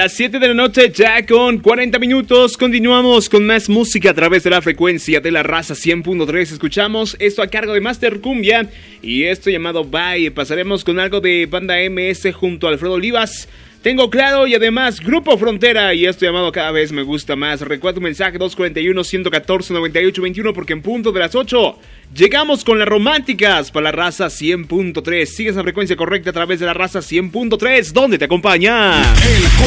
Las 7 de la noche, ya con 40 minutos, continuamos con más música a través de la frecuencia de la raza 100.3. Escuchamos esto a cargo de Master Cumbia y esto llamado Bye. Pasaremos con algo de Banda MS junto a Alfredo Olivas. Tengo Claro y además Grupo Frontera y esto llamado Cada Vez Me Gusta Más. Recuerda tu mensaje 241-114-9821 porque en punto de las 8 llegamos con las románticas para la raza 100.3. Sigues la frecuencia correcta a través de la raza 100.3 donde te acompaña